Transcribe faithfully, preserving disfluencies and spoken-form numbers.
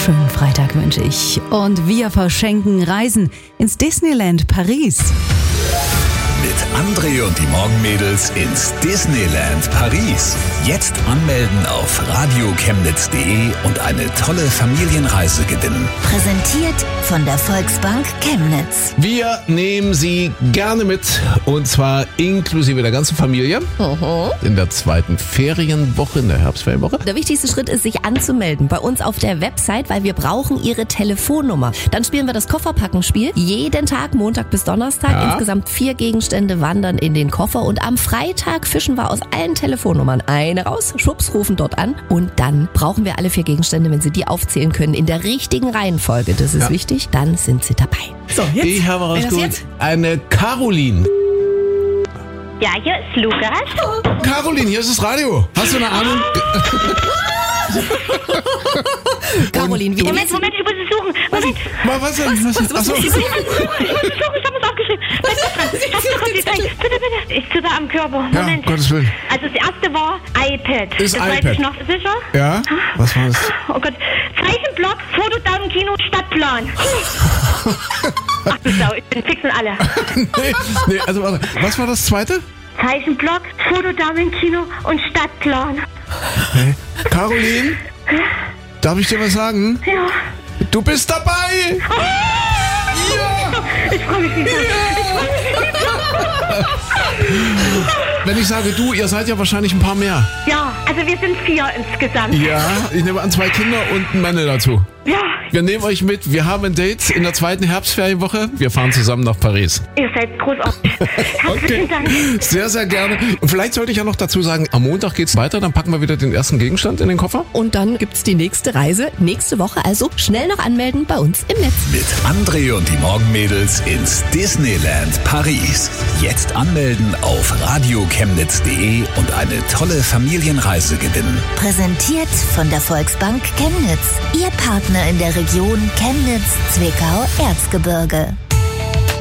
Schönen Freitag wünsche ich. Und wir verschenken Reisen ins Disneyland Paris. Mit André und die Morgenmädels ins Disneyland Paris. Jetzt anmelden auf radiochemnitz punkt de und eine tolle Familienreise gewinnen. Präsentiert von der Volksbank Chemnitz. Wir nehmen Sie gerne mit, und zwar inklusive der ganzen Familie, Mhm. in der zweiten Ferienwoche, in der Herbstferienwoche. Der wichtigste Schritt ist, sich anzumelden bei uns auf der Website, weil wir brauchen Ihre Telefonnummer. Dann spielen wir das Kofferpackenspiel. Jeden Tag, Montag bis Donnerstag. Ja. Insgesamt vier Gegenstände wandern in den Koffer. Und am Freitag fischen wir aus allen Telefonnummern eine raus, schwupps, rufen dort an. Und dann brauchen wir alle vier Gegenstände, wenn Sie die aufzählen können, in der richtigen Reihenfolge. Das ist Ja. wichtig. Dann sind Sie dabei. So, jetzt. Ich habe Wer das rausgeholt, jetzt? eine Caroline. Ja, hier ist Lukas. Caroline, hier ist das Radio. Hast du eine Ahnung? Caroline, wie Moment, Moment, ich muss es suchen. Moment. Was, was denn? Was, was, Achso. Ich muss es suchen, ich habe es aufgeschrieben. Bleib dran. Hast du kurz die Zeit? Bitte, bitte. Ich zitter am Körper. Ja, Moment. Gottes Willen. Also das erste war iPad. Ist das weiß iPad. ich noch sicher. Ja? Was war das? Oh Gott. Zeichenblock, Fotodaumenkino, Stadtplan. Ach du Sau, ich bin fix und alle. nee, nee, also warte. Was war das zweite? Zeichenblock, Fotodaumenkino und Stadtplan. Hey. Caroline? Darf ich dir was sagen? Ja. Du bist dabei! Ja! Ich freue mich wie so. Wenn ich sage du, ihr seid ja wahrscheinlich ein paar mehr. Ja, also wir sind vier insgesamt. Ja, ich nehme an zwei Kinder und einen Mann dazu. Ja, Wir nehmen euch mit. Wir haben ein Date in der zweiten Herbstferienwoche. Wir fahren zusammen nach Paris. ihr seid großartig. Herzlichen Dank. Sehr, sehr gerne. Und vielleicht sollte ich ja noch dazu sagen, am Montag geht's weiter. Dann packen wir wieder den ersten Gegenstand in den Koffer. Und dann gibt's die nächste Reise nächste Woche. Also schnell noch anmelden bei uns im Netz. Mit André und die Morgenmädels ins Disneyland Paris. Jetzt anmelden auf radiochemnitz punkt de und eine tolle Familienreise gewinnen. Präsentiert von der Volksbank Chemnitz. Ihr Partner in der Region Chemnitz, Zwickau, Erzgebirge.